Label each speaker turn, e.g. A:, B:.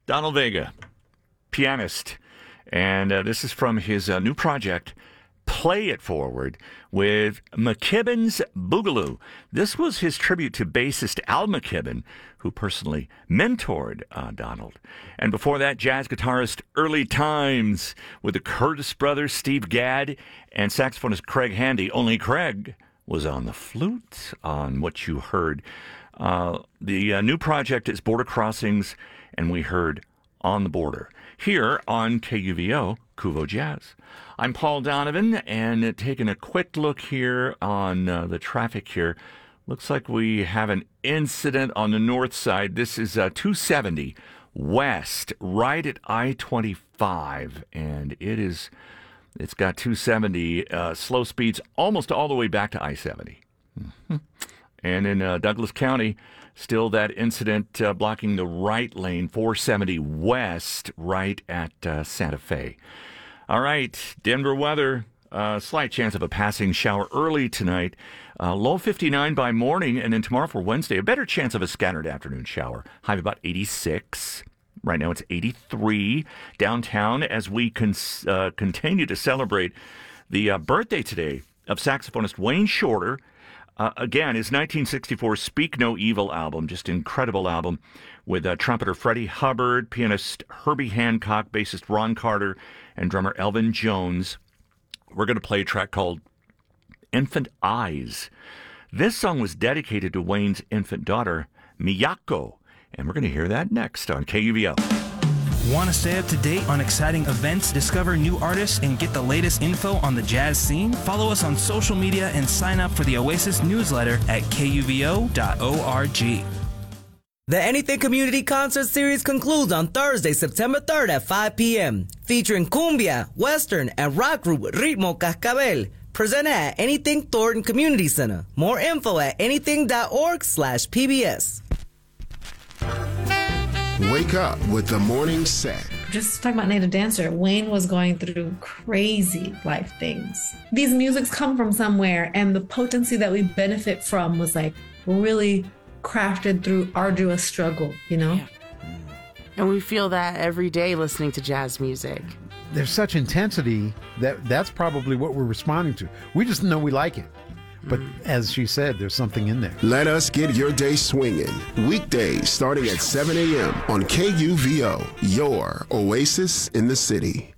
A: Donald Vega, pianist. And this is from his new project, Play It Forward, with McKibben's Boogaloo. This was his tribute to bassist Al McKibben, who personally mentored Donald. And before that, jazz guitarist Early Times with the Curtis brothers, Steve Gadd, and saxophonist Craig Handy. Only Craig was on the flute on what you heard. The new project is Border Crossings, and we heard On the Border here on KUVO, Kuvo Jazz. I'm Paul Donovan, and taking a quick look here on the traffic here. Looks like we have an incident on the north side. This is 270 west, right at I-25, and it's got 270 slow speeds almost all the way back to I-70. Mm-hmm. And in Douglas County, still that incident blocking the right lane, 470 west, right at Santa Fe. All right, Denver weather, slight chance of a passing shower early tonight. Low 59 by morning, and then tomorrow for Wednesday, a better chance of a scattered afternoon shower. High of about 86. Right now it's 83 downtown as we continue to celebrate the birthday today of saxophonist Wayne Shorter. Again, his 1964 Speak No Evil album, just incredible album, with trumpeter Freddie Hubbard, pianist Herbie Hancock, bassist Ron Carter, and drummer Elvin Jones. We're going to play a track called Infant Eyes. This song was dedicated to Wayne's infant daughter, Miyako, and we're going to hear that next on KUVO.
B: Want to stay up to date on exciting events, discover new artists, and get the latest info on the jazz scene? Follow us on social media and sign up for the Oasis newsletter at kuvo.org.
C: The Anything Community Concert Series concludes on Thursday, September 3rd at 5 p.m., featuring cumbia, western, and rock group Ritmo Cascabel, presented at Anything Thornton Community Center. More info at anything.org/PBS.
D: Wake up with the morning set.
E: Just talking about Native Dancer, Wayne was going through crazy life things. These musics come from somewhere, and the potency that we benefit from was like really crafted through arduous struggle, you know?
F: Yeah. And we feel that every day listening to jazz music.
G: There's such intensity that's probably what we're responding to. We just know we like it. But as she said, there's something in there.
D: Let us get your day swinging. Weekdays starting at 7 a.m. on KUVO, your Oasis in the city.